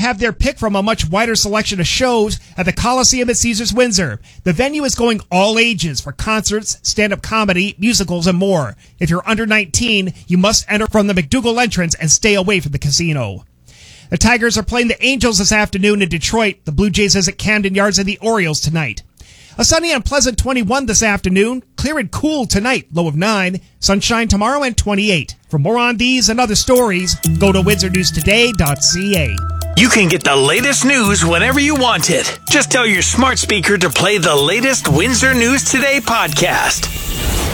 have their pick from a much wider selection of shows at the Coliseum at Caesars Windsor. The venue is going all ages for concerts, stand-up comedy, musicals, and more. If you're under 19, you must enter from the McDougal entrance and stay away from the casino. The Tigers are playing the Angels this afternoon in Detroit. The Blue Jays is at Camden Yards and the Orioles tonight. A sunny and pleasant 21 this afternoon. Clear and cool tonight, low of 9. Sunshine tomorrow and 28. For more on these and other stories, go to windsornewstoday.ca. You can get the latest news whenever you want it. Just tell your smart speaker to play the latest Windsor News Today podcast.